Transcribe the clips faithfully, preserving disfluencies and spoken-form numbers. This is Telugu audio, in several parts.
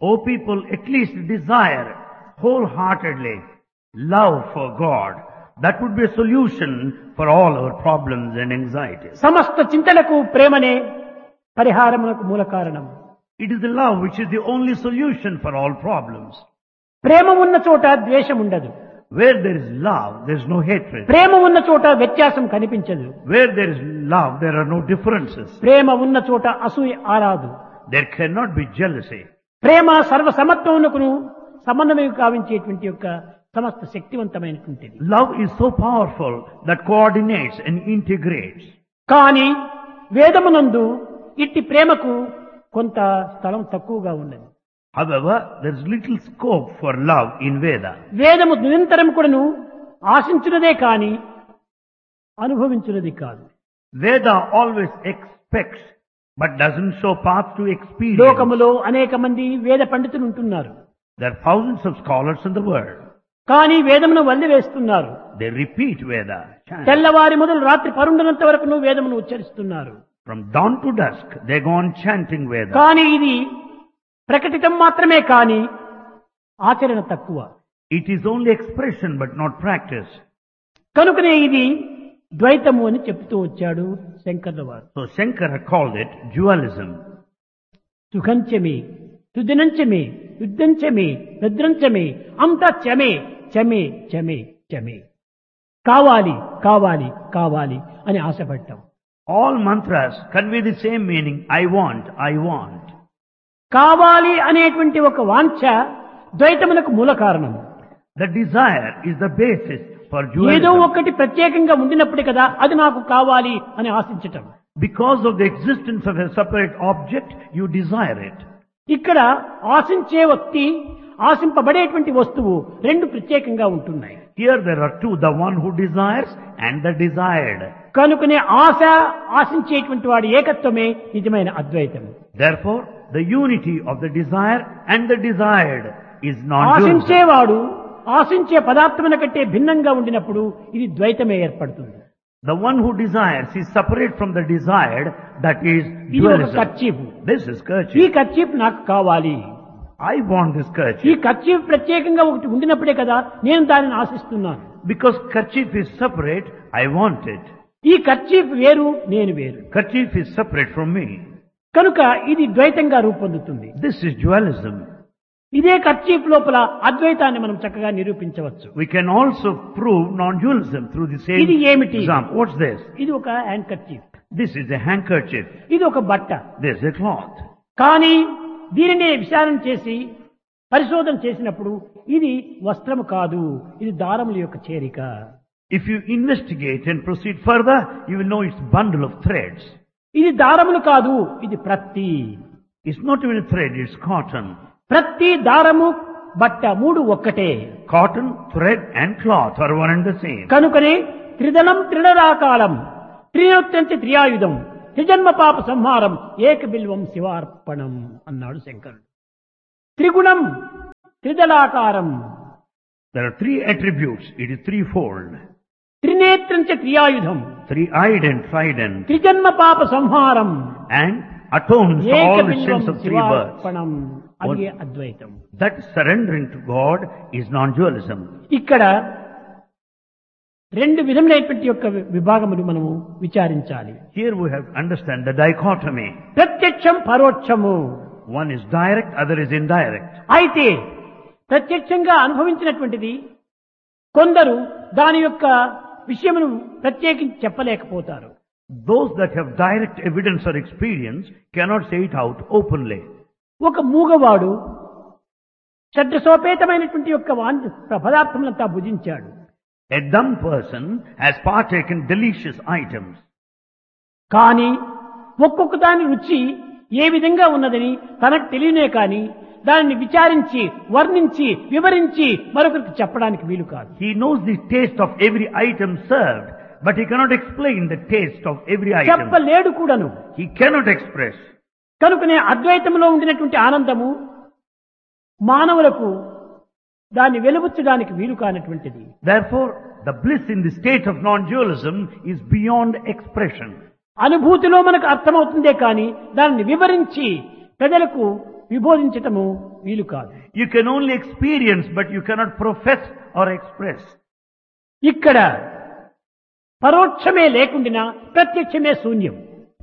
O people, at least desire wholeheartedly love for God. That would be a solution for all our problems and anxieties. సమస్త చింతలకు ప్రేమనే పరిహారమునకు మూల కారణం. It is the love which is the only solution for all problems. ప్రేమ ఉన్న చోట ద్వేషం ఉండదు. Where there is love, there is no hatred. ప్రేమ ఉన్న చోట వ్యత్యాసం కనిపించదు. Where there is love, there are no differences. ప్రేమ ఉన్న చోట అసూయ ఆరాదు. There cannot be jealousy. ప్రేమ సర్వ సమత్వమునకును సమన్వయం కావించేటువంటి యొక్క సమస్త శక్తివంతమైనటువంటిది. Love is so powerful that coordinates and integrates. కానీ వేదమునందు ఇట్టి ప్రేమకు కొంత స్థలం తక్కువగా ఉన్నది. However, there is little scope for love in Veda. వేదము నిరంతరం కూడాను ఆశించున్నదే కాని అనుభవించున్నది కాదు. Veda always expects but doesn't show path to experience. లోకములో అనేక మంది వేద పండితులు ఉంటున్నారు. There are thousands of scholars in the world. కానీ వేదమును వల్లివేస్తున్నారు. They repeat Veda. chant. తెల్లవారి మొదలు రాత్రి పరుండనంత వరకు వేదమును ఉచ్చరిస్తున్నారు. From dawn to dusk, they go on chanting Veda. కానీ ఇది ప్రకటితం మాత్రమే కాని ఆచరణ తక్కువ. It is only expression but not practice. కనుకనే ఇది ద్వైతము అని చెప్తూ వచ్చాడు శంకర్ల వారు. So Shankara called it dualism. సుఖంచమే సుదినంచమే యుద్ధంచమే భద్రంచమే అంతా చమే చమే చమే చమే కావాలి కావాలి కావాలి అని ఆశపడ్డాం. All mantras convey the same meaning. I want, I want. కావాలి అనేటువంటి ఒక వాంఛ ద్వైతమునకు మూల కారణం. The desire is the basis for ఏదో dualism. ఒకటి ప్రత్యేకంగా ఉండినప్పుడే కదా అది నాకు కావాలి అని ఆశించటం. Because of the existence of a separate object, you desire it. ఇక్కడ ఆశించే వ్యక్తి ఆశింపబడేటువంటి వస్తువు రెండు ప్రత్యేకంగా ఉంటున్నాయి. Here there are two, the one who desires and the desired. కనుకనే ఆశ ఆశించేటువంటి వాడి ఏకత్వమే నిజమైన అద్వైతం. Therefore, the unity of the desire and the desired is non-dualism. ఆశించేవాడు ఆశించే పదార్థముల కంటే భిన్నంగా ఉండినప్పుడు ఇది ద్వైతమే ఏర్పడుతుంది. The one who desires is separate from the desired, that is ఇది ఒక dualism. కర్చీఫ్. This is ఈ kerchief. కర్చీఫ్ నాకు కావాలి. I want this ఈ kerchief. కర్చీఫ్ ప్రత్యేకంగా ఒకటి ఉండినప్పుడే కదా నేను దానిని ఆశిస్తున్నాను. Because kerchief is separate, I want it. ఈ కర్చీఫ్ వేరు నేను వేరు. Kerchief is separate from me. కనుక ఇది ద్వైతంగా రూపొందుతుంది. This is dualism. ఇదే కర్చీఫ్ లోపల అద్వైతాన్ని మనం చక్కగా నిరూపించవచ్చు. We can also prove non-dualism through the same ఇది ఏమిటి? example. What's this? ఇది ఒక hand kerchief. This is a handkerchief. ఇది ఒక బట్ట. This is a cloth. కానీ దీనినే విచారణ చేసి పరిశోధన చేసినప్పుడు ఇది వస్త్రము కాదు, ఇది దారముల యొక్క చేరిక. If you investigate and proceed further, you will know it's a bundle of threads. ఇది దారములు కాదు, ఇది ప్రత్తి. It's not even a thread, it's cotton. ప్రత్తి, దారము, బట్ట మూడు ఒక్కటే. Cotton, thread and cloth are one and the same. కనుకనే త్రిదళం త్రిడరాకాలం త్రినోత్యంతి త్రియాయుధం త్రిజన్మ పాప సంహారం ఏక బిల్వం శివార్పణం అన్నాడు శంకరుడు. త్రిగుణం త్రిదళాకారం. There are three attributes. It is threefold. త్రినేత్రంచ త్రియాయుధం Three-eyed and trident. త్రిజన్మ పాప సంహారం And atones ఏక all the Bilvam sins of three births. శివార్పణం. అది అద్వైతం. That surrendering to God is non-dualism. ఇక్కడ రెండు విధములైనటువంటి యొక్క విభాగములు మనము విచారించాలి. Here we have to understand the dichotomy. ప్రత్యక్షం పరోక్షము. One is direct, other is indirect. అయితే ప్రత్యక్షంగా అనుభవించినటువంటిది కొందరు దాని యొక్క విషయమును ప్రత్యేకించి చెప్పలేకపోతారు. Those that have direct evidence or experience cannot say it out openly. ఒక మూగవాడు షడ్రసోపేతమైనటువంటి యొక్క పదార్థములంతా భుజించాడు. A dumb person has partaken delicious items. కానీ ఒక్కొక్క దాని రుచి ఏ విధంగా ఉన్నదని తనకు తెలియనే కానీ దానిని విచారించి వర్ణించి వివరించి మరొకరికి చెప్పడానికి వీలు కాదు. He knows the taste of every item served, but he cannot explain the taste of every item. చెప్పలేడు కూడాను. He cannot express. కనుకనే అద్వైతంలో ఉండినటువంటి ఆనందము మానవులకు దాన్ని వెలుబుచ్చడానికి వీలు కానటువంటిది. Therefore, the bliss in the state of non-dualism is beyond expression. అనుభూతిలో మనకు అర్థమవుతుందే కానీ దాన్ని వివరించి ప్రజలకు విబోధించటము వీలు కాదు. You can only experience, but you cannot profess or express. ఇక్కడ పరోక్షమే లేకుండా ప్రత్యక్షమే శూన్యం.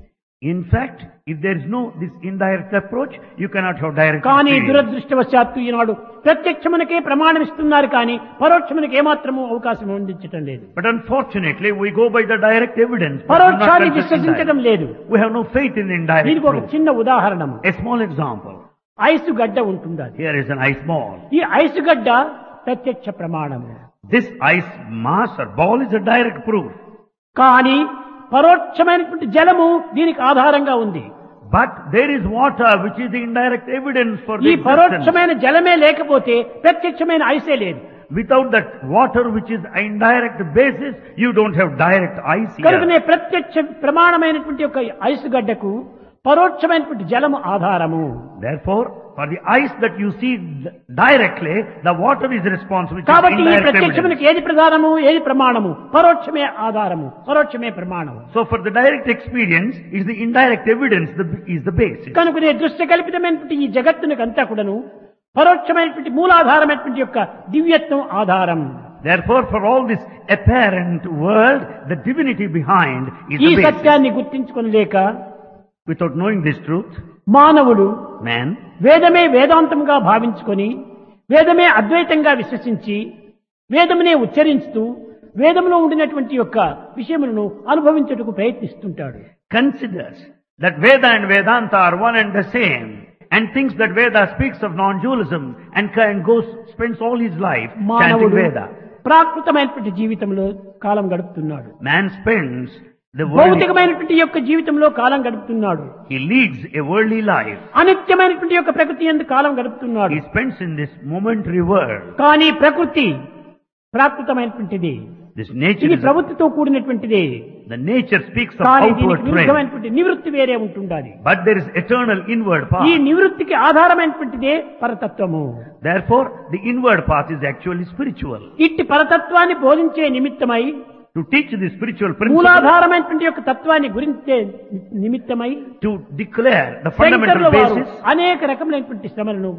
In fact, if there is no this indirect approach, you cannot have direct కానీ experience. దురదృష్టవశాత్తు ఈనాడు ప్రత్యక్షమునకే ప్రమాణం ఇస్తున్నారు కానీ పరోక్షమునకు ఏమాత్రము అవకాశం అందించటం లేదు. But unfortunately, we go by the direct evidence. but do not పరోక్షాన్ని confess విశ్వసించటం indirect. లేదు. We have no faith in indirect దీనికి ఒక proof. చిన్న ఉదాహరణ, A small example. ఐసు గడ్డ ఉంటుంది. అది Here is an ice ball. ఈ ఐసు గడ్డ ప్రత్యక్ష ప్రమాణము. This ice mass or ball is a direct proof. కానీ పరోక్షమైనటువంటి జలము దీనికి ఆధారంగా ఉంది. But there is water which is the indirect evidence for the ఈ existence. పరోక్షమైన జలమే లేకపోతే ప్రత్యక్షమైన ఐసే లేదు. Without that water which is indirect basis, you don't have direct ice కనుకనే here. ప్రత్యక్ష ప్రమాణమైనటువంటి ఒక ఐసు గడ్డకు పరోక్షమైనటువంటి జలము ఆధారము. Therefore, for the ice that you see directly, the water is responsible. which is కాబట్టి ఈ indirect ప్రత్యక్షమునికి evidence. ఏది ప్రధానము ఏది ప్రమాణము? పరోక్షమే ఆధారము, పరోక్షమే ప్రమాణము. So for the direct experience, is the indirect evidence the, is the basis. కనుకనే దృశ్య కల్పితమైనటువంటి ఈ జగత్తునికి అంతా కూడాను పరోక్షమైనటువంటి మూలాధారమైనటువంటి యొక్క దివ్యత్వం ఆధారం. Therefore, for all this apparent world, the divinity behind is ఈ the basis. సత్యాన్ని గుర్తించుకొనలేక Without knowing this truth, మానవుడు man వేదమే వేదాంతంగా భావించుకొని వేదమే అద్వైతంగా విశ్వసించి వేదమునే ఉచ్చరిస్తూ వేదంలో ఉండినటువంటి యొక్క విషయములను అనుభవించుటకు ప్రయత్నిస్తుంటాడు. considers that Veda and Vedanta are one and the same, and thinks that Veda speaks of non-dualism, and can goes spends all his life chanting మానవుడు Veda. ప్రాకృతమైనటువంటి జీవితంలో కాలం గడుపుతున్నాడు. Man spends the worldly, భౌతికమైనటువంటి యొక్క జీవితంలో కాలం గడుపుతున్నాడు. he leads a worldly life. అనిత్యమైనటువంటి యొక్క ప్రకృతి యందు కాలం గడుపుతున్నాడు. He spends in this momentary world. కానీ ప్రకృతి ప్రాకృతమైనటువంటిది, This nature ఇది is, ప్రవృత్తితో కూడినటువంటిది. the nature speaks of కానీ outward దీనికి trend, విరుద్ధమైనటువంటి నివృత్తి వేరే ఉంటుండాలి. but there is eternal inward ఈ path. నివృత్తికి ఆధారమైనటువంటిదే పరతత్వము. Therefore, the inward path is actually spiritual. ఇట్టి పరతత్వాన్ని బోధించే నిమిత్తమై To teach the spiritual principle, మూలాధారమైనటువంటి యొక్క తత్వాన్ని గురించే నిమిత్తమై to declare the శంకరుల fundamental వారు basis, అనేక రకములైనటువంటి శ్రమలను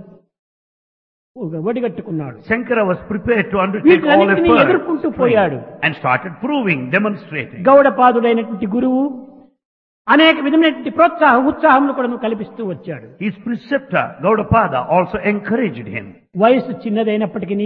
ఒడిగట్టుకున్నాడు. Shankara was prepared to undertake all వీటినన్నింటినీ efforts ఎదుర్కొంటూ పోయాడు. and started proving, demonstrating. గౌడపాదుడైనటువంటి గురువు అనేక విధమైనటువంటి ప్రోత్సాహ ఉత్సాహములు కూడా కల్పిస్తూ వచ్చాడు. His preceptor, Gaudapada, also encouraged him. వయసు చిన్నదైనప్పటికీ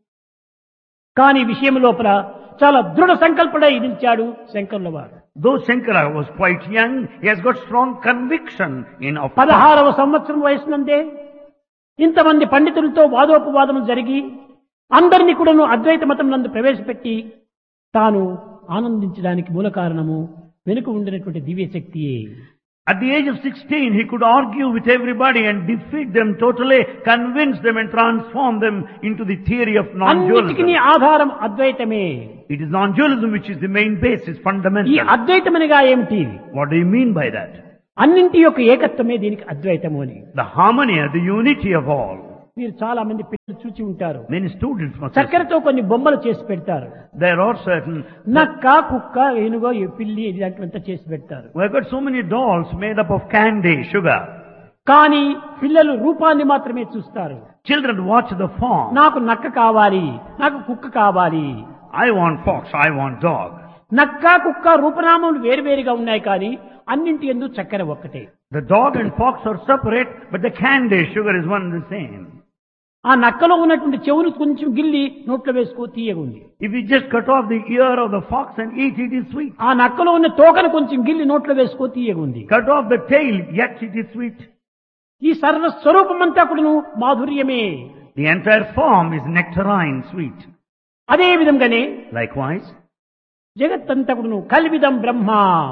కానీ విషయం లోపల చాలా దృఢ సంకల్పడై నిలిచాడు శంకరుల వారు. Though Shankara was quite young, he has got strong conviction in of పదహారవ సంవత్సరం వయసునందే ఇంతమంది పండితులతో వాదోపవాదములు జరిగి అందరినీ కూడాను అద్వైత మతం నందు ప్రవేశపెట్టి తాను ఆనందించడానికి మూల కారణము వెనుక ఉండినటువంటి దివ్య శక్తియే. At the age of sixteen, he could argue with everybody and defeat them totally, convince them and transform them into the theory of అన్నిటికీ non-dualism. ఆధారం అద్వైతమే. It is non-dualism which is the main basis, ఈ fundamental. అద్వైతమనగా ఏమిటి? What do you mean by that? అన్నింటి యొక్క ఏకత్వమే దీనికి అద్వైతము అని. The harmony, the unity of all. మీరు చాలా మంది పిల్లలు చూచి ఉంటారు. Many students must have చక్కెరతో కొన్ని బొమ్మలు చేసి పెడతారు. There are certain, నక్క, కుక్క, ఏనుగో, ఈ పిల్లి ఇలాంటివంతా చేసి పెడతారు. we have got so many dolls made up of candy, sugar. కానీ పిల్లలు రూపాన్ని మాత్రమే చూస్తారు. Children watch the form. నాకు నక్క కావాలి, నాకు కుక్క కావాలి. I want fox, I want dog. నక్క కుక్క రూపనామములు వేరువేరుగా ఉన్నాయి కానీ అన్నింటి యందు చక్కెర ఒక్కటే. The dog and fox are separate, but the candy, sugar is one and the same. ఆ నక్కలో ఉన్నటువంటి చెవులు కొంచెం గిల్లి నోట్లో వేసుకో తీయగా ఉంది. If you just cut off the ear of the fox and eat, it is sweet. ఆ నక్కలో ఉన్న తోకను కొంచెం గిల్లి నోట్లో వేసుకో తీయగా ఉంది. Cut off the tail, yet it is sweet. ఈ సర్వస్వరూపమంతా కూడాను మాధుర్యమే. The entire form is nectarine sweet. అదే విధంగానే Likewise, జగత్తంతా కూడాను కల్విదం బ్రహ్మ,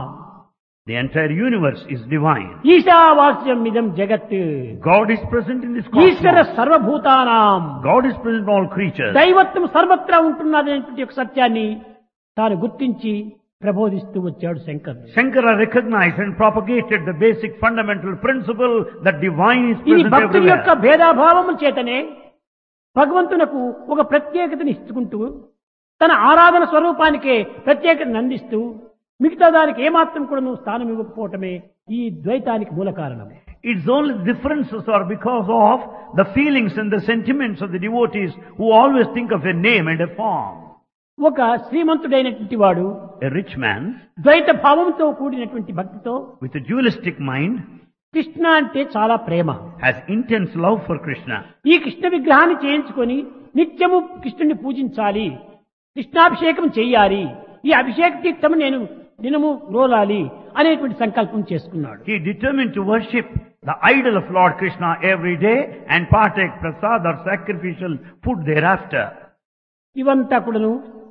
the entire universe is divine. ఈశావాస్యం ఇదం జగత్, God is present in this Eshwara cosmos. సర్వభూతానాం, God is present in all creatures. దైవత్వం సర్వత్రా ఉంటున్నదనేటువంటి ఒక సత్యాన్ని తాను గుర్తించి ప్రబోధిస్తూ వచ్చాడు శంకరుడు. Shankara recognized and propagated the basic fundamental principle that divine is ఇది present భక్తుల యొక్క everywhere. భేదాభావము చేతనే భగవంతునకు ఒక ప్రత్యేకతని ఇచ్చుకుంటూ తన ఆరాధన స్వరూపానికే ప్రత్యేకతను అందిస్తూ మిగతా దానికి ఏమాత్రం కూడా నువ్వు స్థానం ఇవ్వకపోవటమే ఈ ద్వైతానికి మూల కారణం. Its only differences are because of the feelings and the sentiments of the devotees who always think of a name and a form. ఒక శ్రీమంతుడైనటువంటి వాడు A rich man ద్వైత భావంతో కూడినటువంటి భక్తితో with a dualistic mind Krishna అంటే చాలా ప్రేమ, has intense love for Krishna. ఈ కృష్ణ విగ్రహాన్ని చేయించుకొని నిత్యము కృష్ణుని పూజించాలి, కృష్ణాభిషేకం చెయ్యాలి, ఈ అభిషేక తీర్థము నేను దినము రోలాలి అనేటువంటి సంకల్పం చేసుకున్నాడు. He determined to worship the idol of Lord Krishna every day and partake prasad or sacrificial food thereafter. ఇవంతా కూడాను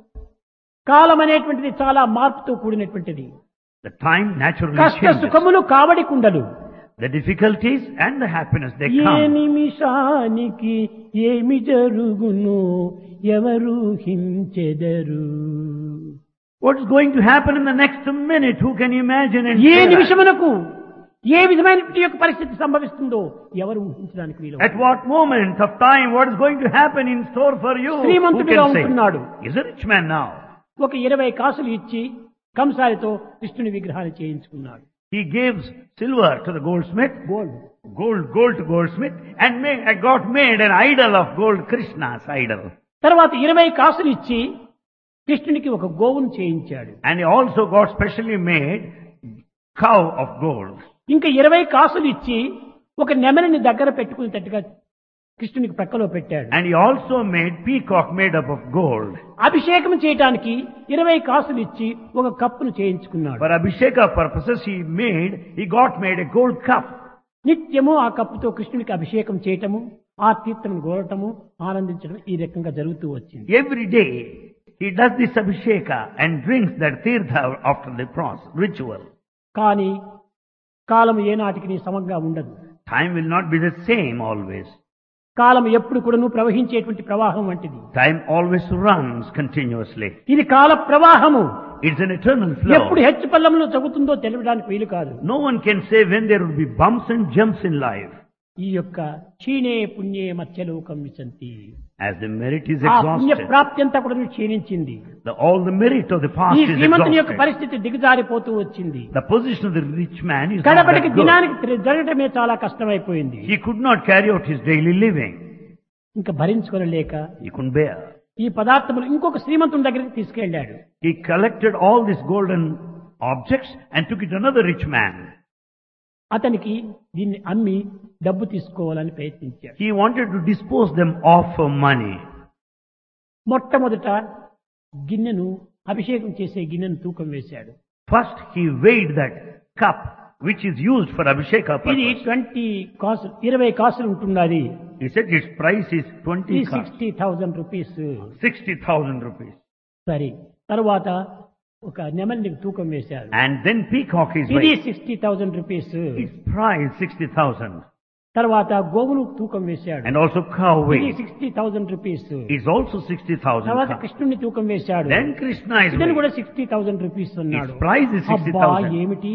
కాలం అనేటువంటిది చాలా మార్పుతో కూడినటువంటిది. The time naturally కష్ట changes. సుఖములు కావడి కుండలు, The difficulties and the happiness they A come. నిమిషానికి ఏమి జరుగును ఎవరు హించెదరు, What is going to happen in the next minute? Who can imagine and A say that? నిమిషమునకు ఏ విధమైనటువంటి యొక్క పరిస్థితి సంభవిస్తుందో ఎవరు ఊహించడానికి వీలు. At what moment of time what is going to happen in store for you? Who శ్రీమంతుడిగా can say? ఉంటున్నాడు. He's a rich man now. ఒక ఇరవై కాసులు ఇచ్చి కంసారితో కృష్ణుని విగ్రహాన్ని చేయించుకున్నాడు. He gives silver to the goldsmith, gold gold, gold to goldsmith, and made, got made an idol of gold, Krishna's idol. తర్వాత ఇరవై కాసులు ఇచ్చి కృష్ణునికి ఒక గోవును చేయించాడు. And he also got specially made cow of gold. ఇంకా ఇరవై కాసులు ఇచ్చి ఒక నెమలిని దగ్గర పెట్టుకునేటట్టుగా కృష్ణునికి ప్రక్కలో పెట్టాడు. And he also made peacock made up of gold. అభిషేకం చేయటానికి ఇరవై కాసులు ఇచ్చి ఒక కప్పును చేయించుకున్నాడు. For Abhisheka purposes he made, he got made a gold cup. నిత్యము ఆ కప్పుతో కృష్ణునికి అభిషేకం చేయటము, ఆ తీర్థం గోరటము, ఆనందించడం ఈ రకంగా జరుగుతూ వచ్చింది. Every day he does this Abhisheka and drinks that tirtha after the process, ritual. కానీ కాలం ఏనాటికి నీ సమంగా ఉండదు. Time will not be the same always. కాలం ఎప్పుడు కూడాను ప్రవహించేటువంటి ప్రవాహం వంటిది. Time always runs continuously. ఇది కాల ప్రవాహము. It's an eternal flow. ఎప్పుడు హెచ్చు పల్లంలో తగ్గుతుందో తెలియడానికి వీలు కాదు. No one can say when there will be bumps and jumps in life. ఈ యొక్క క్షీణే పుణ్యే మత్స్యలోకం విశంతి. As the merit is ఆ పుణ్య exhausted, ప్రాప్తి అంతా కూడా క్షీణించింది. the, all the merit of the past ఈ is శ్రీమంతుని యొక్క exhausted. పరిస్థితి దిగజారిపోతూ వచ్చింది. The position of the rich man is not కడపటికి that good. దినానికి జరగటమే చాలా కష్టమైపోయింది. He could not carry out his daily living. ఇంకా భరించుకోలేక He couldn't bear. ఈ పదార్థములు ఇంకొక శ్రీమంతుని దగ్గరికి తీసుకెళ్లాడు. He collected all these golden objects and took it to another rich man. అతనికి దీన్ని అమ్మి డబ్బు తీసుకోవాలని ప్రయత్నించాడు. He wanted to dispose them of for money. మొట్టమొదట గిన్నెను అభిషేకం చేసే గిన్నెను తూకం వేశాడు. First he weighed that cup which is used for Abhisheka ఇది purpose. ట్వంటీ కాసులు ఇరవై కాసులు ఉంటున్నది. He said its price is twenty cups, sixty thousand rupees. sixty thousand rupees. సరే, తర్వాత ఒక నెమలిని తూకం వేశారు. And then peacock is ఇది weighed. Sixty thousand rupees. Its price sixty thousand. తర్వాత గోవును తూకం వేశాడు. And also cow ఇది weight. Sixty thousand rupees. It's also sixty thousand. తర్వాత కృష్ణుని తూకం వేశాడు. Then Krishna is ఇతను weighed. కూడా సిక్స్టీ థౌజండ్ రూపీస్ అన్నాడు. Its price is sixty అబ్బా thousand. ఏమిటి,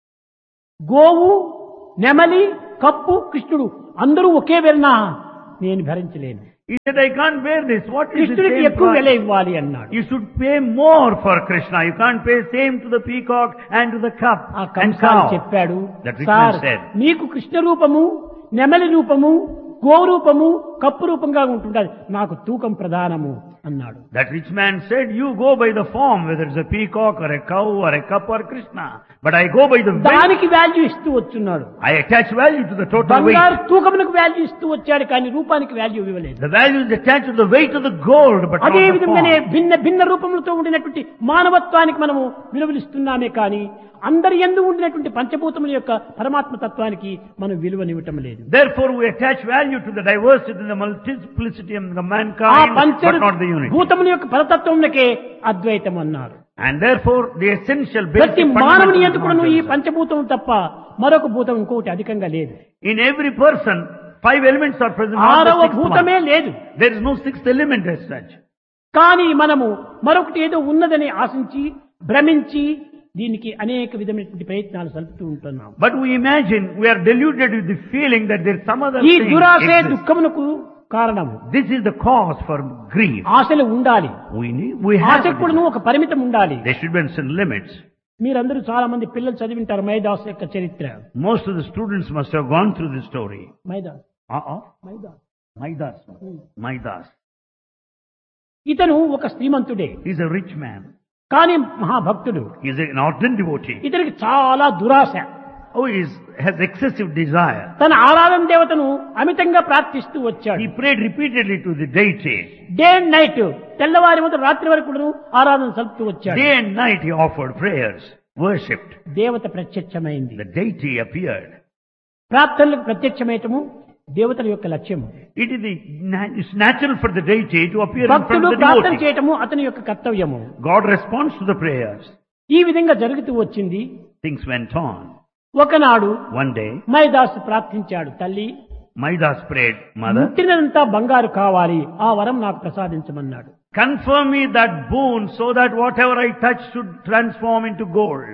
గోవు, నెమలి, కప్పు, కృష్ణుడు అందరూ ఒకే వెలనా, నేను భరించలేను. He said, I can't bear this. What is the కృష్ణుడికి same ఎక్కువ వెల price? ఇవ్వాలి అన్నాడు. You should pay more for Krishna. You can't pay same to the peacock and to the cup ఆ and కంసాలి cow. చెప్పాడు, That rich man sir said. నీకు కృష్ణ రూపము, నెమలి రూపము, గోవు రూపము, కప్పు రూపంగా ఉంటుండాలి, నాకు తూకం ప్రధానము అన్నాడు. That rich man said, you go by the form, whether it's a peacock or a cow or a cup or Krishna. But I go by the weight. దానికి వాల్యూ ఇస్తూ వచ్చున్నాడు. I attach value to the total బంగారు weight. తూకమునకు వాల్యూ ఇస్తూ వచ్చాడు, కానీ రూపానికి వాల్యూ ఇవ్వలేదు. The value is attached to the weight of the gold, but not అదే the విధంగానే form. భిన్న భిన్న రూపములతో ఉండినటువంటి మానవత్వానికి మనము విలువలిస్తున్నామే కానీ అందరి యందు ఉండినటువంటి పంచభూతముల యొక్క పరమాత్మ తత్వానికి మనం విలువనివ్వటం లేదు. Therefore we attach value to the diversity, the multiplicity of the ఆ mankind, పంచ but not the unity. భూతముల యొక్క పరతత్వమునకే అద్వైతం అన్నారు. And therefore the essential ప్రతి basic మానవుని fundamental ఎందు కూడా ఈ is పంచభూతం తప్ప మరొక భూతం ఇంకొకటి అధికంగా లేదు. in every person, five elements are present. Not ఆరవ the sixth భూతమే one. లేదు. There is no sixth element as such. కానీ మనము మరొకటి ఏదో ఉన్నదని ఆశించి భ్రమించి దీనికి అనేక విధమైనటువంటి ప్రయత్నాలు సలుపుతూ ఉంటున్నాం. But we imagine, we are deluded with the feeling that there is some other ఈ thing దురాశే exists. దుఃఖమునకు కారణము. This is the cause for grief. ఆశలు ఉండాలి, We need, we have ఆశకు కూడా ఒక పరిమితం ఉండాలి. there should be some limits. మీరందరూ చాలా మంది పిల్లలు చదివింటారు మైదాస్ యొక్క చరిత్ర. Most of the students must have gone through this story. Midas Uh-uh. Midas Maidas. Maidas. ఇతను ఒక శ్రీమంతుడే, He's a rich man. కానీ మహాభక్తుడు. He's an ardent devotee. ఇతనికి చాలా దురాశ. Oh, he is, has excessive desire. తన ఆరాధన దేవతను అమితంగా ప్రార్థిస్తూ వచ్చాడు. He prayed repeatedly to the deity. Day and night, తెల్లవారి మొదలు రాత్రి వరకు ఆరాధన సలుపుతూ వచ్చాడు. Day and night he offered prayers, worshipped. దేవత ప్రత్యక్షమైంది. The deity appeared. ప్రార్థనలకు ప్రత్యక్షమేయటము దేవతల యొక్క లక్ష్యం. It is the, it's natural for the deity to appear in front భక్తుడు of the ప్రార్థన devotee. చేయటము అతని యొక్క కర్తవ్యము. God responds to the prayers. ఈ విధంగా జరుగుతూ వచ్చింది. Things went on. ఒకనాడు One day, మైదాసు ప్రార్థించాడు, తల్లి Maidas prayed, Mother, ముట్టినంతా బంగారు కావాలి, ఆ వరం నాకు ప్రసాదించమన్నాడు. confirm me that boon so that whatever I touch should transform into gold.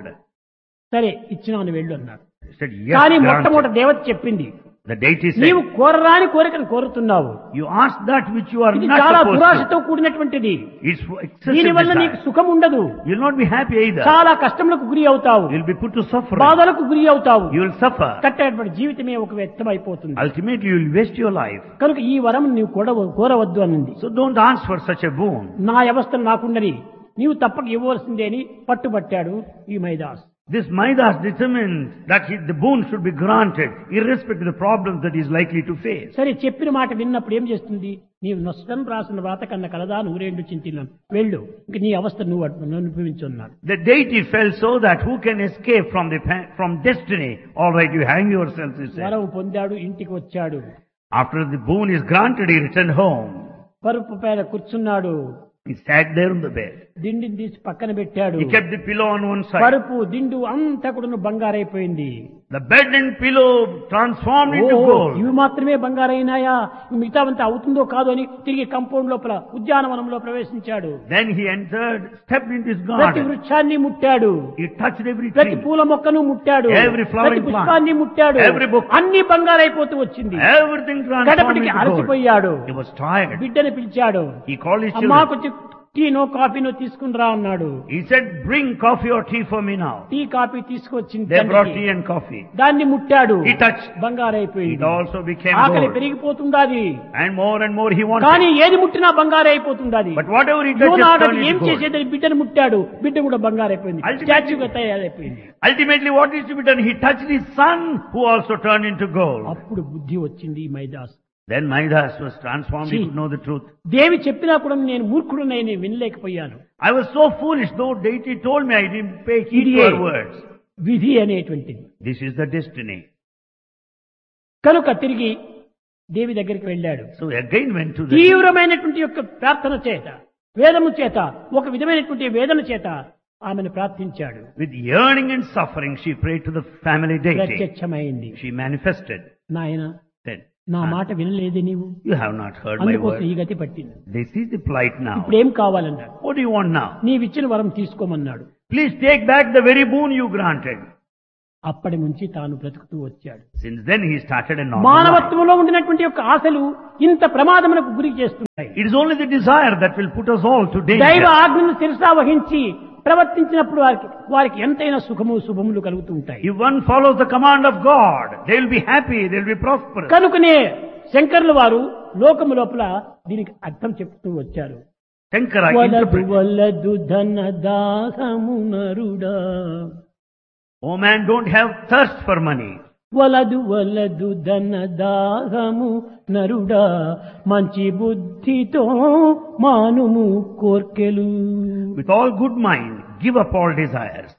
సరే ఇచ్చినాను వెళ్ళు అన్నాడు. He said, yes, కానీ granted. మొట్టమొదటి దేవత చెప్పింది, The deity నీవు said, కోరరాని కోరికను కోరుతున్నావు. you ask that which you are ఇది not చాలా supposed దురాశతో to. కూడినటువంటిది. It's for excessive దీని వల్ల నీకు desire. సుఖం ఉండదు. You will not be happy either. చాలా కష్టములకు గురి అవుతావు, You will be put to suffering. బాధలకు గురి అవుతావు. You will suffer. కట్టేటువంటి జీవితమే ఒక వ్యర్థం అయిపోతుంది. Ultimately, you will waste your life. కనుక ఈ వరం నీవు కూడా కోరవద్దు అన్నది. So don't ask for such a boon. నా అవస్థను నాకుండని నీవు తప్పక ఇవ్వవలసిందే అని పట్టుబట్టాడు ఈ Midas. This Maidas determined that he, the boon should be granted, irrespective of the problems that he is likely to face. సరే చెప్పిన మాట విన్నప్పుడు ఏం చేస్తుంది, నీవు నష్టం రాసిన వ్రాత కన్నా కలదా నూరేండు చింతిలను వెళ్ళు, ఇంక నీ అవస్థ నువ్వు అనుభవించున్నాడు. The deity felt so that who can escape from the pa- from destiny? All right, you hang yourself, he said. వరం పొందాడు, ఇంటికి వచ్చాడు. After the boon is granted, he returned home. పరుపు పైన కూర్చున్నాడు. He sat there on the bed. దిండిని తీసి పక్కన పెట్టాడు. He kept the pillow on one side. పరుపు దిండు అంతా కూడా బంగారైపోయింది. The bed and pillow transformed into oh, gold. ఇవి మాత్రమే బంగారైనాయా, మిగతావంతా అవుతుందో కాదో అని తిరిగి కంపౌండ్ లోపల ఉద్యానవనంలో ప్రవేశించాడు. Then he entered, stepped into his ప్రతి garden. వృక్షాన్ని ముట్టాడు, He touched every ప్రతి tree. పూల మొక్కను ముట్టాడు, Every flowering ప్రతి పుష్పాన్ని plant. ముట్టాడు, Every book. అన్ని బంగారైపోతూ వచ్చింది. Everything transformed కడపటికి into gold. అలసిపోయాడు. He was tired. బిడ్డని పిలిచాడు. He called his అమ్మా children. కొంచెం టీనో కాఫీనో తీసుకుని రా అన్నాడు. He said, bring coffee or tea for me now. Tea coffee తీసుకొచ్చింది. They brought తండ్రికి. tea and coffee. దాన్ని ముట్టాడు, He touched. బంగారైపోయింది. It also became ఆకలి gold. పెరిగిపోతుండాది, And more and more he కానీ wanted. ఏది ముట్టినా బంగారైపోతుండాది. But whatever he touched యోనాడు turned ఏం into gold. చేసేదని బిడ్డను ముట్టాడు, బిడ్డ కూడా బంగారైపోయింది, Ultimately- స్టాచ్యూగా తయారైపోయింది. Ultimately what is to be done? He touched his son who also turned into gold. అప్పుడు బుద్ధి వచ్చింది ఈ Midas. Then Maidas was transformed. He See. could know the truth. దేవి చెప్పినా కూడా నేను మూర్ఖుడునై నేను వినలేకపోయాను. I was so foolish, though deity told me, I didn't pay heed to ఇదే her words. విధి అనేటువంటిది. This is the destiny. కనుక తిరిగి దేవి దగ్గరికి వెళ్ళాడు. So again went to the... తీవ్రమైనటువంటి యొక్క ప్రార్థన చేత, వేదము చేత, ఒక విధమైనటువంటి వేదన చేత ఆమెను ప్రార్థించాడు. With yearning and suffering, she prayed to the family deity. ప్రత్యక్షమైంది. She manifested. నాయన Said, నా మాట వినలేదే నీవు, you have not heard my అందుకోసం ఈ word. గతి పట్టింది. This is the plight now. ఇప్పుడు ఏం కావాలన్నాడు. What do you want now? నీవిచ్చిన వరం తీసుకోమన్నాడు. Please take back the very boon you granted. అప్పటి నుంచి తాను బ్రతుకుతూ వచ్చాడు. Since then he started a normal life. మానవత్వంలో ఉండినటువంటి యొక్క ఆశలు ఇంత ప్రమాదములకు గురి చేస్తున్నాయి. It is only the desire that will put us all to దైవ danger. ఆజ్ఞను శిరసా వహించి ప్రవర్తించినప్పుడు వారికి వారికి ఎంతైనా సుఖము శుభములు కలుగుతూ ఉంటాయి. If one follows the command of God, they will be happy, they will be prosperous. కనుకనే శంకర్ల వారు లోకము లోపల దీనికి అర్థం చెప్తూ వచ్చారు. Shankara వలదు interpreted, వలదు ధన దాహము నరుడా, oh man, don't have thirst for money. వలదు వలదు ధన దాహము నరుడా, మంచి బుద్ధితో మానుము కోర్కెలు. With all good mind, give up all desires.